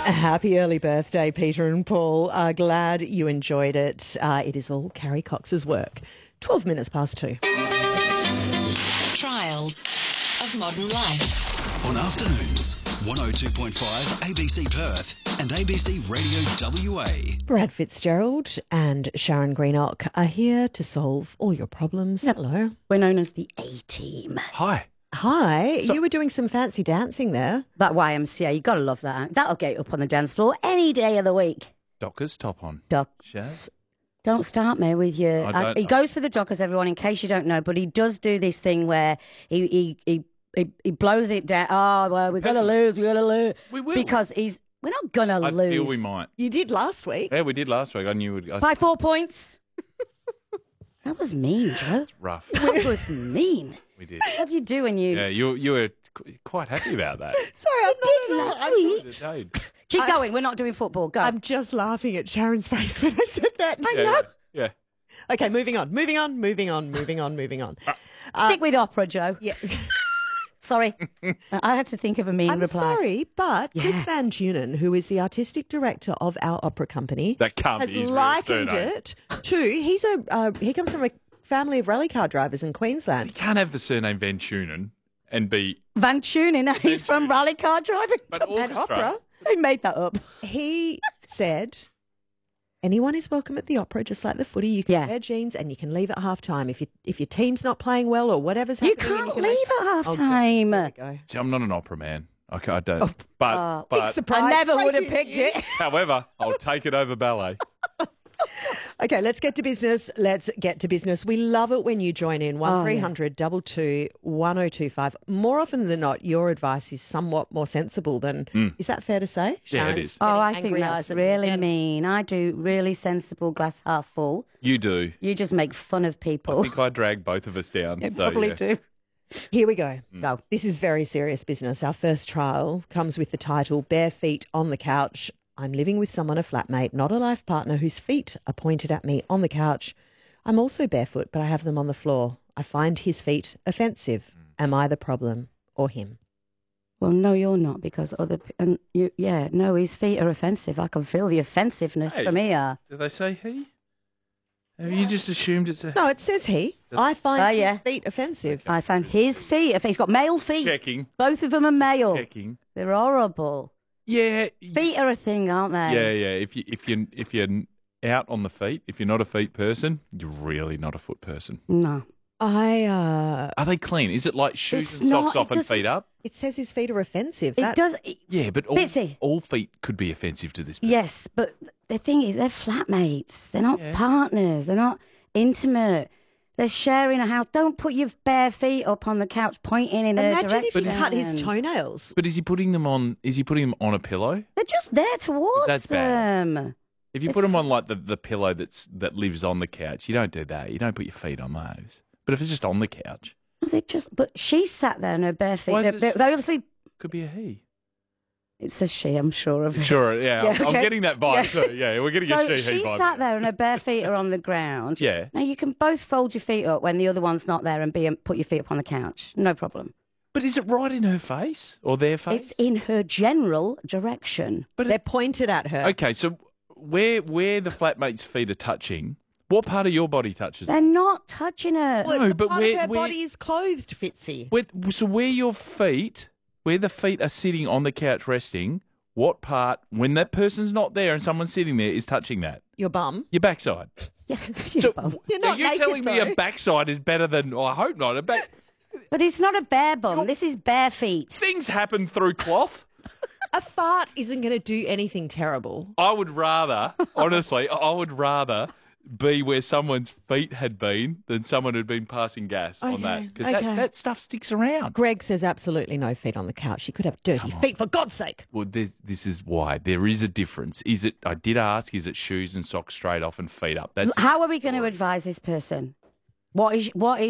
Happy early birthday, Peter and Paul. Glad you enjoyed it. It is all Carrie Cox's work. 12 minutes past 2. Trials of Modern Life. On afternoons, 102.5 ABC Perth and ABC Radio WA. Brad Fitzgerald and Sharon Greenock are here to solve all your problems. Hello. We're known as the A-Team. Hi. Hi. You were doing some fancy dancing there. That YMCA, you got to love that. That'll get you up on the dance floor any day of the week. Dockers top on. Docs. Don't start me with your... he goes for the Dockers, everyone, in case you don't know, but he does do this thing where he blows it down. Oh, well, we're going to lose. We're going to lose. We will. Because we're not going to lose. I feel we might. You did last week. Yeah, we did last week. I knew we'd... By 4 points. That was mean, Joe. Rough. That was mean. We did. What do you do when you... Yeah, you were quite happy about that. Sorry, I'm not last week. Keep going. We're not doing football. Go. I'm just laughing at Sharon's face when I said that. I know. Yeah. Okay, moving on. Stick with opera, Joe. Yeah. Sorry. I had to think of a mean I'm reply. sorry, but Chris Yeah. Van Tunen, who is the artistic director of our opera company, That can't has be his real likened surname. it to, he comes from a family of rally car drivers in You Queensland. can't have the surname Van Tunen and be... Van Tunen, he's from rally car driving. But And orchestra. opera, They made that up. he said, anyone is welcome at the opera, just like the footy. You can Yeah. wear jeans and you can leave at half time. If your team's not playing well or whatever's You happening. can't and leave at half Oh, time. There we go. See, I'm not an opera man. Okay, I don't. Oh, but Big surprise. I never would have Breaking picked news. it. however, I'll take it over ballet. Okay, let's get to business. We love it when you join in. 1300 22 1025. More often than not, your advice is somewhat more sensible than. Is that fair to say? Yeah, it Sharon's is. Oh, getting I think angry that's eyes at really me. mean. I do really sensible glass half full. You do. You just make fun of I people. think I drag both of us down. You so, probably yeah. do. Here we go. Go. This is very serious business. Our first trial comes with the title Bare Feet on the Couch. I'm living with someone, a flatmate, not a life partner, whose feet are pointed at me on the couch. I'm also barefoot, but I have them on the floor. I find his feet offensive. Am I the problem or him? Well, no, you're not, because his feet are offensive. I can feel the offensiveness Hey. from here. Did they say he? Have you just assumed it's a... No, it says he. I find Oh, his yeah. feet offensive. I found his feet. He's got male feet. Checking. Both of them are male. Checking. They're horrible. Yeah. Feet are a thing, aren't they? Yeah. If you're out on the feet, if you're not a feet person, you're really not a foot person. No. Are they clean? Is it like shoes It's and not, socks off it and doesn't- feet up? it says his feet are offensive. It does. Yeah, but Bitsy. all feet could be offensive to this person. Yes, but the thing is, they're flatmates. They're not Yeah. partners. They're not intimate. They're sharing a house. Don't put your bare feet up on the couch pointing in their Imagine direction. if you cut his toenails. But is he putting them on? Is he putting them on a pillow? They're just there towards That's bad. them. If you put them on like the pillow that lives on the couch, you don't do that. You don't put your feet on those. But if it's just on the couch, But she sat there in her bare feet. Why is They it- obviously, could be a he. it says she, I'm sure of it. Sure, yeah. Yeah, I'm okay. getting that vibe too. Yeah, we're getting So a she-he she vibe. sat there and her bare feet are on the ground. Yeah. Now you can both fold your feet up when the other one's not there and put your feet up on the couch. No problem. But is it right in her face or their face? It's in her general direction. But They're pointed at her. okay, so where the flatmate's feet are touching, what part of your body touches? They're not touching her. Well, No, the but part where- of her where- body is clothed, Fitzy. So where the feet are sitting on the couch resting, what part, when that person's not there and someone's sitting there, is touching that? Your bum. Your backside. Yeah, So You're are not you naked, telling me though. a backside is better than? Oh, I hope not. but it's not a bare bum. This is bare feet. Things happen through cloth. A fart isn't going to do anything terrible. I would rather, honestly, be where someone's feet had been than someone who'd been passing gas on that. Because okay. that stuff sticks around. Greg says absolutely no feet on the couch. She could have dirty feet, for God's sake. Well, this is why. There is a difference. I did ask, is it shoes and socks straight off and feet up? That's How are we going to advise this person? What is